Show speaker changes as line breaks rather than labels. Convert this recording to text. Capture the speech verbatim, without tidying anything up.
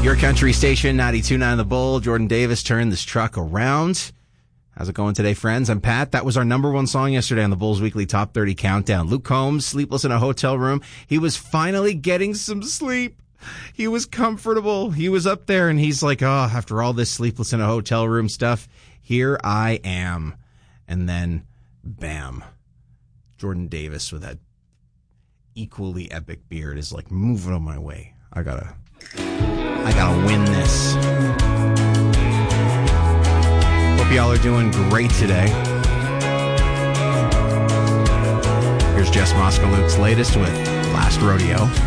Your country station, ninety-two point nine The Bull. Jordan Davis turned this truck around. How's it going today, friends? I'm Pat. That was our number one song yesterday on the Bulls Weekly Top thirty Countdown. Luke Combs, Sleepless in a Hotel Room. He was finally getting some sleep. He was comfortable. He was up there, and he's like, oh, after all this Sleepless in a Hotel Room stuff, here I am. And then, bam, Jordan Davis with that equally epic beard is like, move it on my way. I gotta... I gotta win this. Hope y'all are doing great today. Here's Jess Moskaluk's latest with Last Rodeo.